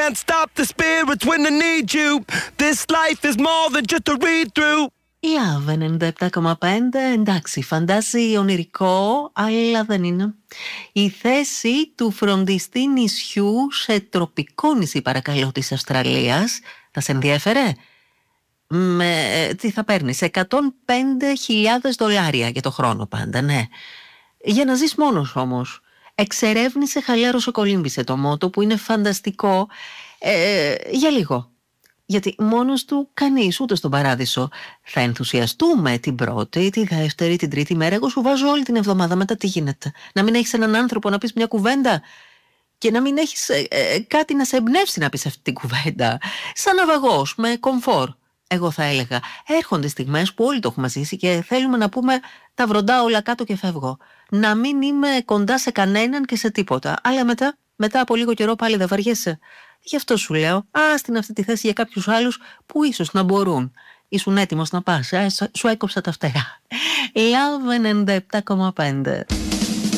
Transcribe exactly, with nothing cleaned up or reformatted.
can't stop the spirits when they need you. This life is more than just a read-through. Love ενενήντα επτά κόμμα πέντε. Εντάξει, φαντάζει ονειρικό, αλλά δεν είναι. Η θέση του φροντιστή νησιού σε τροπικό νησί, παρακαλώ, της Αυστραλίας, θα σε ενδιέφερε? Με, τι θα παίρνεις? εκατόν πέντε χιλιάδες δολάρια για το χρόνο πάντα, ναι. Για να ζεις μόνος όμως. Εξερεύνησε, χαλάρωσε, κολύμβησε το μότο, που είναι φανταστικό, ε, για λίγο. Γιατί μόνος του κανείς, ούτε στον παράδεισο. Θα ενθουσιαστούμε την πρώτη, τη δεύτερη, την τρίτη μέρα. Εγώ σου βάζω όλη την εβδομάδα, μετά τι γίνεται? Να μην έχεις έναν άνθρωπο να πεις μια κουβέντα και να μην έχεις ε, ε, κάτι να σε εμπνεύσει να πεις αυτή την κουβέντα. Σαν ναυαγός, με κομφόρ. Εγώ θα έλεγα, έρχονται στιγμές που όλοι το έχουμε ζήσει και θέλουμε να πούμε τα βροντά όλα κάτω και φεύγω. Να μην είμαι κοντά σε κανέναν και σε τίποτα. Αλλά μετά, μετά από λίγο καιρό πάλι δεν βαριέσαι. Γι' αυτό σου λέω, άστην αυτή τη θέση για κάποιους άλλους που ίσως να μπορούν. Ήσουν έτοιμος να πας, ε, σου έκοψα τα φτερά. Love ενενήντα επτά κόμμα πέντε.